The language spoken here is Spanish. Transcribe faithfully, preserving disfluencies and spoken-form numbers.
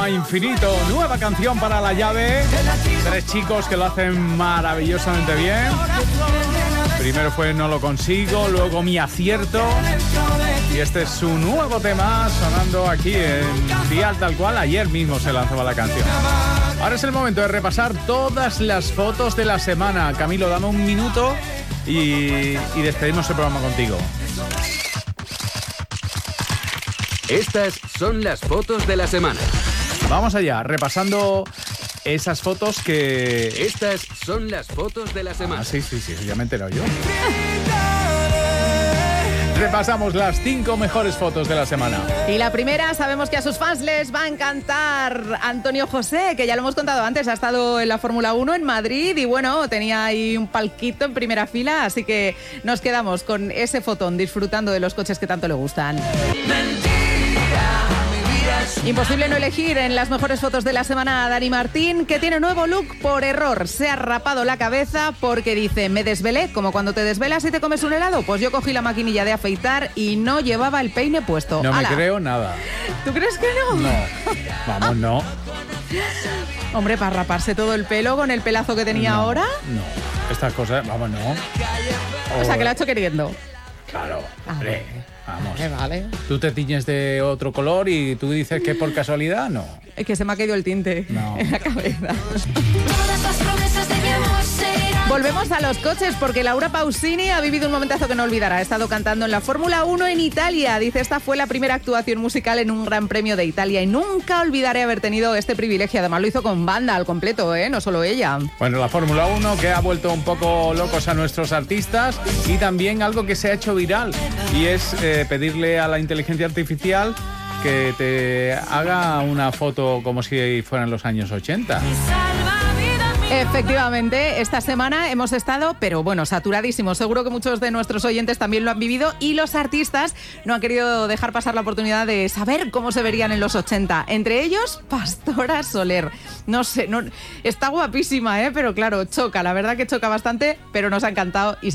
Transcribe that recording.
a infinito. Nueva canción para La Llave. Tres chicos que lo hacen maravillosamente bien. Primero fue No lo consigo, luego Mi acierto. Y este es su nuevo tema sonando aquí en Dial Tal Cual. Ayer mismo se lanzaba la canción. Ahora es el momento de repasar todas las fotos de la semana. Camilo, dame un minuto y, y despedimos el programa contigo. Estas son las fotos de la semana. Vamos allá, repasando esas fotos que... Estas son las fotos de la semana. Ah, sí, sí, sí, ya me he enterado yo. Repasamos las cinco mejores fotos de la semana. Y la primera, sabemos que a sus fans les va a encantar Antonio José, que ya lo hemos contado antes, ha estado en la Fórmula uno en Madrid y bueno, tenía ahí un palquito en primera fila, así que nos quedamos con ese fotón disfrutando de los coches que tanto le gustan. Imposible no elegir en las mejores fotos de la semana a Dani Martín, que tiene nuevo look por error. Se ha rapado la cabeza porque dice, me desvelé, como cuando te desvelas y te comes un helado. Pues yo cogí la maquinilla de afeitar y no llevaba el peine puesto. No ¡Hala! me creo nada. ¿Tú crees que no? No, vamos, no. Hombre, para raparse todo el pelo con el pelazo que tenía no, ahora. No, estas cosas, vamos, no. O, o sea, que lo ha hecho queriendo. Claro, hombre, vamos. Vale, vale. Tú te tiñes de otro color y tú dices que por casualidad, no. Es que se me ha caído el tinte no. en la cabeza. Todas las promesas de mi amor serán. Volvemos a los coches porque Laura Pausini ha vivido un momentazo que no olvidará. Ha estado cantando en la Fórmula uno en Italia. Dice, esta fue la primera actuación musical en un Gran Premio de Italia y nunca olvidaré haber tenido este privilegio. Además lo hizo con banda al completo, ¿eh? No solo ella. Bueno, la Fórmula uno que ha vuelto un poco locos a nuestros artistas y también algo que se ha hecho viral y es eh, pedirle a la inteligencia artificial que te haga una foto como si fueran los años ochenta. Efectivamente, esta semana hemos estado, pero bueno, saturadísimos. Seguro que muchos de nuestros oyentes también lo han vivido y los artistas no han querido dejar pasar la oportunidad de saber cómo se verían en los ochenta. Entre ellos, Pastora Soler. No sé, no, está guapísima, ¿eh? Pero claro, choca, la verdad que choca bastante, pero nos ha encantado y